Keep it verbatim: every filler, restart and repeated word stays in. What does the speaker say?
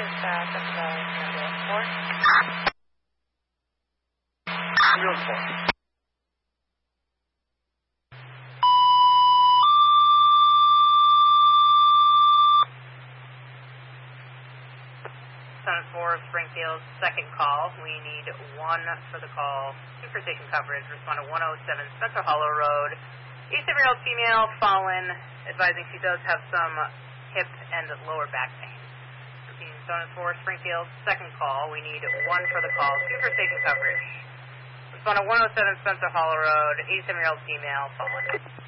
is uh, seven dollars ambulance four. Ambulance four. Sun four, Springfield, second call. We need one for the call. Two for station coverage. Respond to one oh seven Spencer Hollow Road. eighty-seven-year-old female fallen, advising she does have some hip and lower back pain. Repeating, Sun four, Springfield, second call. We need one for the call. Two for station coverage. Respond to one oh seven Spencer Hollow Road. eighty-seven-year-old female fallen.